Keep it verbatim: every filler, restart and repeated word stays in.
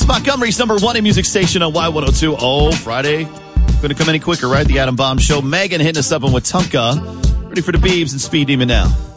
Montgomery's number one in music station on Y one oh two. Oh, Friday. Couldn't come any quicker, right? The Adam Bomb Show. Megan hitting us up on Wetumpka. Ready for the Beebs and Speed Demon now.